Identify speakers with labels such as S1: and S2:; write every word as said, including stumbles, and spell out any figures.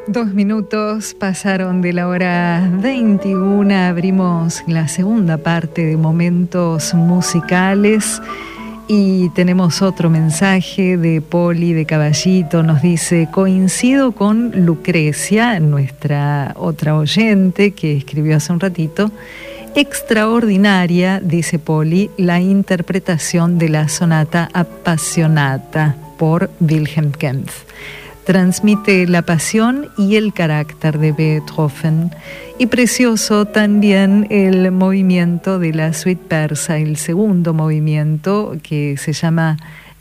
S1: Dos minutos pasaron de la hora veintiuna, abrimos la segunda parte de Momentos Musicales y tenemos otro mensaje de Poli de Caballito. Nos dice: coincido con Lucrecia, nuestra otra oyente que escribió hace un ratito. Extraordinaria, dice Poli, la interpretación de la sonata Appassionata por Wilhelm Kempff. Transmite la pasión y el carácter de Beethoven. Y precioso también el movimiento de la suite persa, el segundo movimiento, que se llama